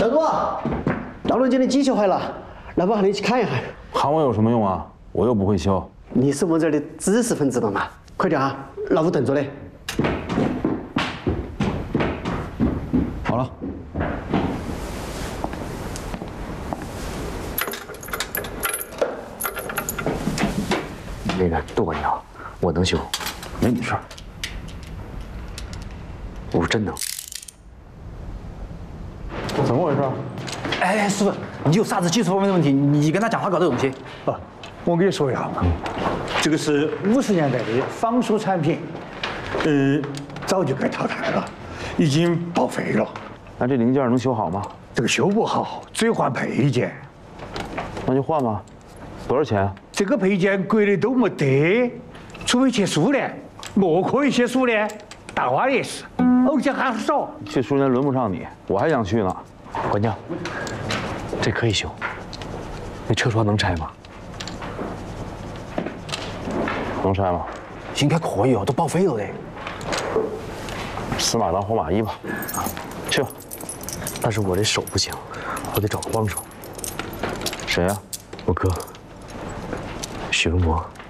小杜，道路间的机修坏了，来我喊你去看一看。 喊我有什么用啊？我又不会修。 你是我们这儿的知识分子了嘛？快点啊，老夫等着嘞。 好了。 那个杜管家，我能修， 没你事儿。 我真能。 怎么回事？ 哎，师傅，你有啥子技术方面的问题，你跟他讲话搞这东西。 啊，我跟你说一下嘛，这个是50年代的仿塑产品，早就该淘汰了，已经报废了。 那这零件能修好吗？ 这个修不好，只有换配件。 那就换吧。多少钱？ 这个配件国内都没得，除非去苏联。我可以去苏联，大挖也是，而且还少。 去苏联轮不上你，我还想去呢。 管家，这可以修。那车窗能拆吗？ 能拆吗？ 应该可以哦，都报废了嘞。 死马当活马医吧。去吧。 但是我这手不行，我得找个帮手。 谁呀？ 我哥，许文国。